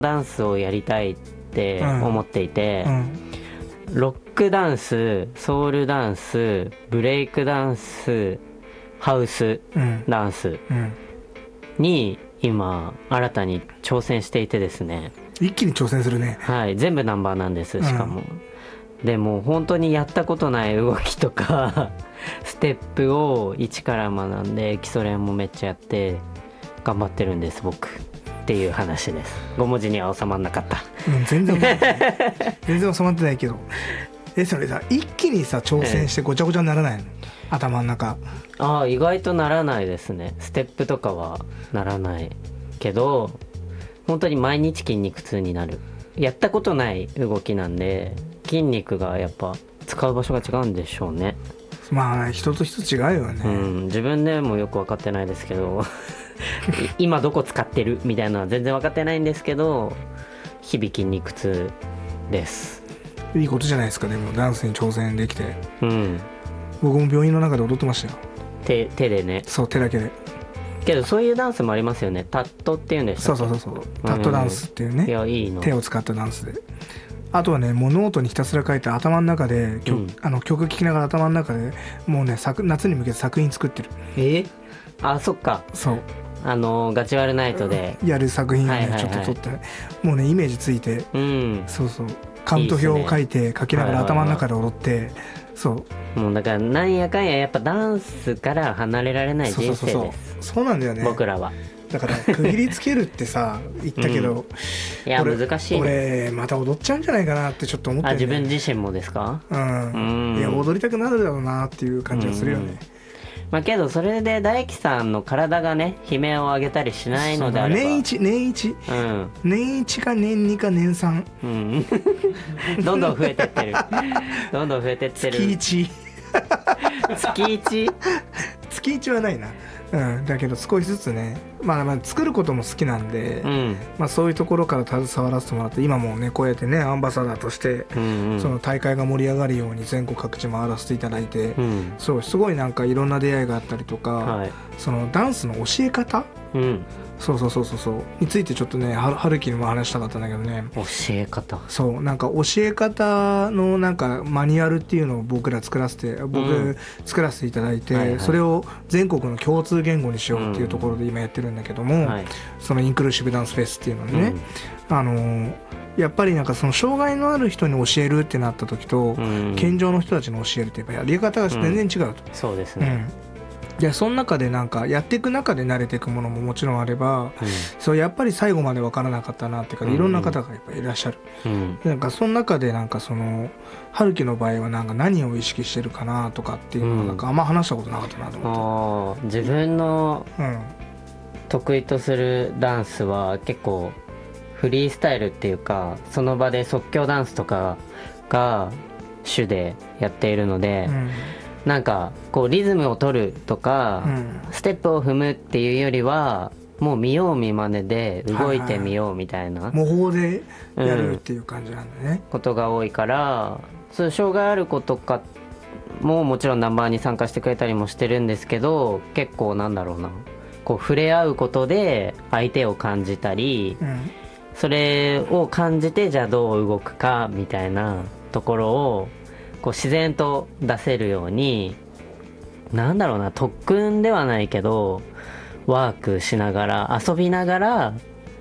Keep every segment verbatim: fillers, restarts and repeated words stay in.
ダンスをやりたいって思っていて、うんうん、ロックダンス、ソウルダンス、ブレイクダンス、ハウスダンスに今新たに挑戦していてですね。 一気に挑戦するね。 はい、全部ナンバーなんです。しかも、うん、でも本当にやったことない動きとかステップを一から学んで基礎練もめっちゃやって頑張ってるんです僕っていう話です。ご文字には収まんなかった、 うん、全然全然収まってないけど、えそれさ一気にさ挑戦してごちゃごちゃにならないの、ええ、頭の中。 ああ、意外とならないですね。ステップとかはならないけど本当に毎日筋肉痛になる。やったことない動きなんで筋肉がやっぱ使う場所が違うんでしょうね。 まあ一つ一つ違うよね、 うん、自分でもよく分かってないですけど今どこ使ってるみたいなのは全然分かってないんですけど日々筋肉痛です。 いいことじゃないですか。でもダンスに挑戦できて、 うん、 僕も病院の中で踊ってましたよ。 手, 手でね。 そう、手だけで。 けどそういうダンスもありますよね。タットっていうんですか。 そうそうそうそう、タットダンスっていうね、 いやいいの。 手を使ったダンスで。あとはね、もうノートにひたすら書いて頭の中で 曲,、うん、あの曲聴きながら頭の中でもうね作夏に向けて作品作ってる。 えあ、そっか。 そう、 あのガチワルナイトでやる作品をね、はいはいはい、ちょっと撮って、もうねイメージついて、 うん、 そうそう、カウント表を書いて書きながら頭の中で踊って、はいはいはい、そうもうだからなんやかんややっぱダンスから離れられない人生です。 そうそうそうそう、そうなんだよね僕らは。 だから区切りつけるってさ言ったけど、うん、 いや難しい、ね、 俺また踊っちゃうんじゃないかなってちょっと思って、ね、 あ、自分自身もですか。 うん、うん、いや踊りたくなるだろうなっていう感じがするよね、うん、 まあ、けどそれで大樹さんの体がね悲鳴を上げたりしないのであれば年一年一、うん、年一か年二か年三、 うん、どんどん増えてってるどんどん増えてってる。 月一月一月一はないな、うん、だけど少しずつね、まあ、まあ作ることも好きなんで、うん、まあ、そういうところから携わらせてもらって今もねこうやってねアンバサダーとして、うんうん、その大会が盛り上がるように全国各地回らせていただいて、うん、そうすごいなんかいろんな出会いがあったりとか、はい、そのダンスの教え方、うん、そうそうそうそうそうについてちょっとねはるきにも話したかったんだけどね。 教え方、 そうなんか教え方のなんかマニュアルっていうのを僕ら作らせて僕、うん、作らせていただいて、はいはい、それを全国の共通言語にしようっていうところで今やってるんだけども、うん、はい、そのインクルーシブダンスフェスっていうのにね、うん、あのやっぱりなんかその障害のある人に教えるってなった時と、うん、健常の人たちに教えるってやっぱやり方が全然違うと、 うん、そうですね、 うん、でその中でなんかやっていく中で慣れていくものももちろんあれば、うん、そうやっぱり最後まで分からなかったなっていうか、いろんな方がやっぱいらっしゃる、うん、なんかその中でなんかその春樹の場合はなんか何を意識してるかなとかっていうのをなんかあんま話したことなかったなと思って、 うん、あ自分の得意とするダンスは結構フリースタイルっていうかその場で即興ダンスとかが主でやっているので、うん、なんかこうリズムを取るとか、うん、ステップを踏むっていうよりはもう見よう見まねで動いてみようみたいな、 はいはい、模倣でやるっていう感じなんだね、うん、 ことが多いから、そういう障害ある子とかももちろんナンバーに参加してくれたりもしてるんですけど、結構なんだろうな、こう触れ合うことで相手を感じたり、うん、それを感じてじゃあどう動くかみたいなところをこう自然と出せるように、なんだろうな、特訓ではないけどワークしながら遊びながら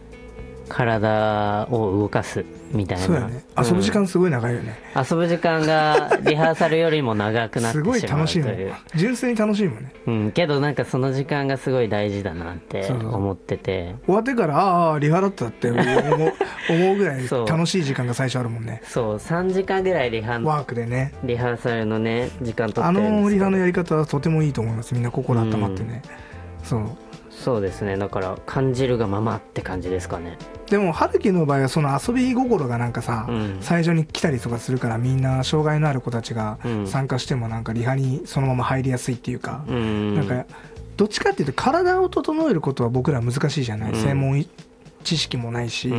体を動かすみたいな。 そうだね、遊ぶ時間すごい長いよね、 うん、遊ぶ時間がリハーサルよりも長くなってしまうという。すごい楽しいもん、 純粋に楽しいもんね、 うん、けどなんかその時間がすごい大事だなって思ってて、 そうそう終わってからああリハだったって思う思うぐらい楽しい時間が最初あるもんね。 そうさんじかんぐらいリハワークでねリハーサルのね時間取ってるんですけど、 あのリハのやり方はとてもいいと思います。みんな心温まってね、うん、そうそうですね、だから感じるがままって感じですかね。 でも春樹の場合はその遊び心がなんかさ、うん、最初に来たりとかするから、みんな障害のある子たちが参加してもなんかリハにそのまま入りやすいっていうか、うん、なんかどっちかっていうと体を整えることは僕ら難しいじゃない、うん、専門知識もないし、うんうん、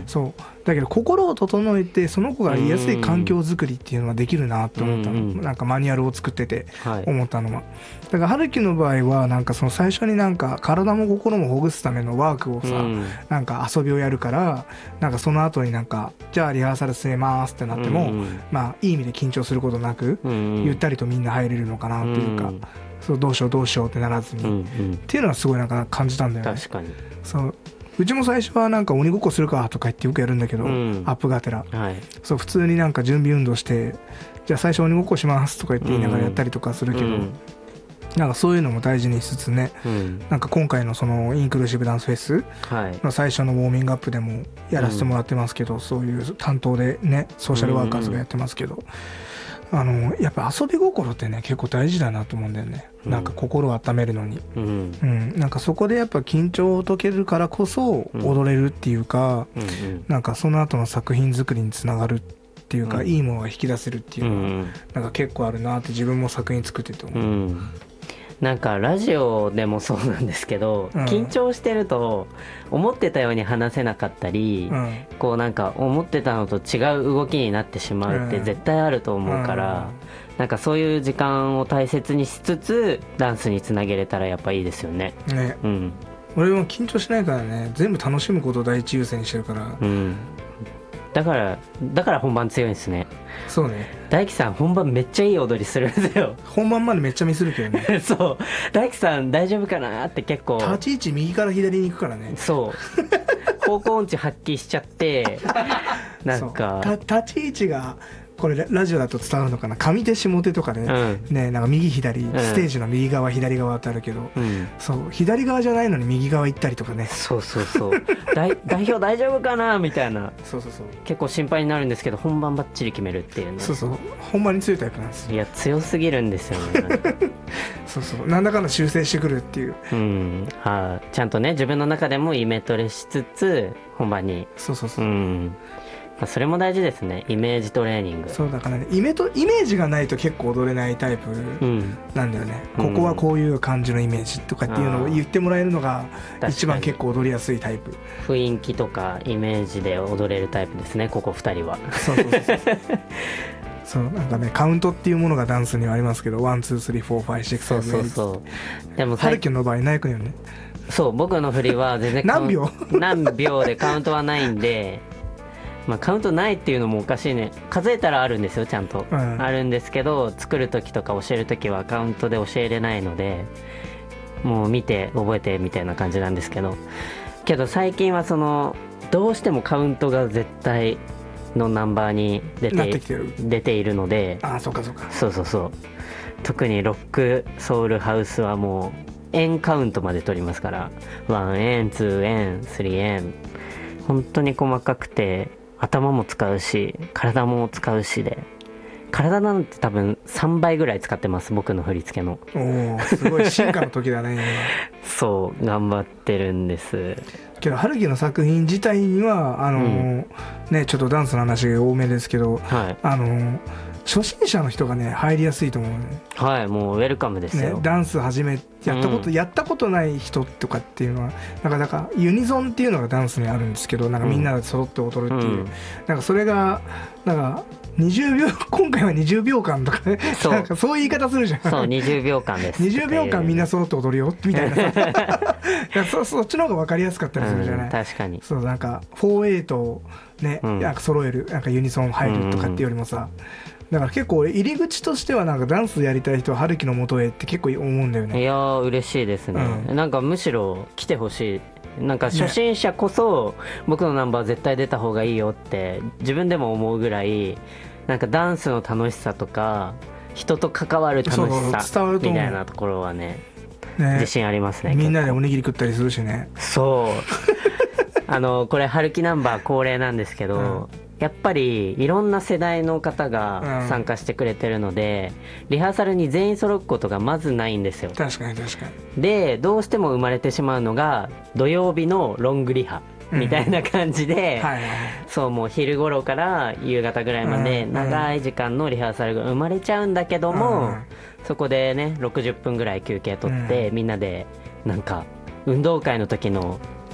そうだけど心を整えてその子が言いやすい環境づくりっていうのができるなって思ったの、うんうん、なんかマニュアルを作ってて思ったのは、はい、だから春樹の場合はなんかその最初になんか体も心もほぐすためのワークをさ、うん、なんか遊びをやるからなんかその後になんかじゃあリハーサル進めますってなっても、うんうん、まあいい意味で緊張することなく、うんうん、ゆったりとみんな入れるのかなっていうか、うん、そうどうしようどうしようってならずに、うんうん、っていうのはすごいなんか感じたんだよね。 確かにそううちも最初はなんか鬼ごっこするかとか言ってよくやるんだけど、うん、アップがてら、はい、そう普通になんか準備運動してじゃあ最初鬼ごっこしますとか言って言いながらやったりとかするけど、うん、なんかそういうのも大事にしつつね、うん、なんか今回のそのインクルーシブダンスフェスの最初のウォーミングアップでもやらせてもらってますけど、うん、そういう担当でねソーシャルワーカーズがやってますけど、うんうん、あのやっぱ遊び心ってね結構大事だなと思うんだよね、うん、なんか心を温めるのに、うんうん、なんかそこでやっぱ緊張を解けるからこそ踊れるっていうか、うんうん、なんかその後の作品作りにつながるっていうか、うん、いいものが引き出せるっていうのは、うん、なんか結構あるなって自分も作品作ってて思う、うんなんかラジオでもそうなんですけど、うん、緊張してると思ってたように話せなかったり、うん、こうなんか思ってたのと違う動きになってしまうって絶対あると思うから、うん、なんかそういう時間を大切にしつつダンスにつなげれたらやっぱいいですよね。ね、うん、 俺も緊張しないからね全部楽しむことを第一優先にしてるから、うん、 だからだから本番強いんですね。 そうね大樹さん本番めっちゃいい踊りするんですよ。 本番までめっちゃミスるけどねそう大樹さん大丈夫かなって結構立ち位置右から左に行くからね。 そう方向音痴発揮しちゃってなんか立ち位置がこれラジオだと伝わるのかな上手下手とかで、ねうん、ねなんか右左、うん、ステージの右側左側ってあるけど、うん、そう左側じゃないのに右側行ったりとかねそうそうそう代, 代表大丈夫かなみたいなそうそうそう結構心配になるんですけど本番バッチリ決めるっていうね。 そうそう本番に強いタイプなんですよ。 いや強すぎるんですよねそうそうなんだかんだ修正してくるっていう、 うんはあ、ちゃんとね自分の中でもイメトレしつつ本番にそうそうそう、うんそれも大事ですねイメージトレーニング。 そうだからねイメとイメージがないと結構踊れないタイプなんだよね、うん、ここはこういう感じのイメージとかっていうのを言ってもらえるのが一番結構踊りやすいタイプ。 雰囲気とかイメージで踊れるタイプですねここふたりは。 そうそうそうそうなんかねカウントっていうものがダンスにはありますけどワンツースリーフォーファイシックスそうそうそうでもハルキの場合ないくんよね。 そう僕の振りは全然何秒何秒でカウントはないんでまあ、カウントないっていうのもおかしいね。数えたらあるんですよちゃんと、うん、あるんですけど作る時とか教える時はカウントで教えれないのでもう見て覚えてみたいな感じなんですけどけど最近はそのどうしてもカウントが絶対のナンバーに出 て, て, 出ているのであそうかそうかそうそうそう特にロックソウルハウスはもう円カウントまで取りますからワン円ツー円スリー円本当に細かくて頭も使うし体も使うしで体なんて多分さんばいぐらい使ってます僕の振り付けの。 おすごい進化の時だねそう頑張ってるんですけど春樹の作品自体にはあのーうんね、ちょっとダンスの話が多めですけど、はい、あのー初心者の人がね入りやすいと思うね。 はいもうウェルカムですよ、 ね、ダンス始めやったこと、うん、やったことない人とかっていうのはなかなかユニゾンっていうのがダンスにあるんですけどなんかみんなで揃って踊るっていう、うん、なんかそれがなんかにじゅうびょう今回はにじゅうびょうかんとかねそうなんかそういう言い方するじゃん。 そうにじゅうびょうかんですにじゅうびょうかんみんな揃って踊るよみたいなさそ, そっちの方が分かりやすかったりするじゃない、うん、 確かにそうなんかフォーエイトをね、うん、なんか揃えるなんかユニゾン入るとかっていうよりもさ、だから結構入り口としてはなんかダンスやりたい人は春樹の元へって結構思うんだよね。 いやー嬉しいですね、うん、なんかむしろ来てほしい。なんか初心者こそ僕のナンバー絶対出た方がいいよって自分でも思うぐらいなんかダンスの楽しさとか人と関わる楽しさみたいなところは ね, ね自信ありますね。 みんなでおにぎり食ったりするしね。 そうあのこれ春樹ナンバー恒例なんですけど、うんやっぱりいろんな世代の方が参加してくれてるので、うん、リハーサルに全員揃うことがまずないんですよ。 確かに確かに。でどうしても生まれてしまうのが土曜日のロングリハみたいな感じで、うんはいはい、そうもう昼頃から夕方ぐらいまで長い時間のリハーサルが生まれちゃうんだけども、うん、そこでねろくじゅっぷんぐらい休憩取って、うん、みんなでなんか運動会の時の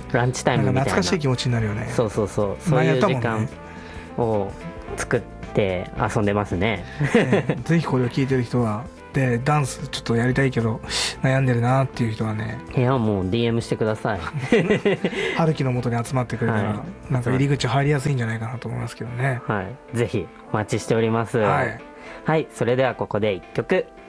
ランチタイムみたいな、 懐かしい気持ちになるよね。 そうそうそう、そういう時間を作って遊んでますね。 ね、ぜひこれを聞いてる人はでダンスちょっとやりたいけど悩んでるなっていう人はね、 いやもう ディーエム してください。 春樹の元に集まってくれたら、はい、なんか入り口入りやすいんじゃないかなと思いますけどね。 はい、ぜひお待ちしております。はい、はい、それではここでいっきょく